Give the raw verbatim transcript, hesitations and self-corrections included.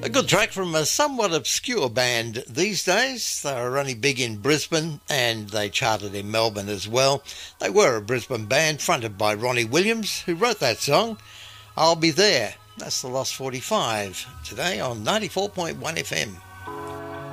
good track from a somewhat obscure band these days. They were only big in Brisbane and they charted in Melbourne as well. They were a Brisbane band fronted by Ronnie Williams, who wrote that song, I'll Be There. That's the Lost forty-five today on ninety-four point one F M.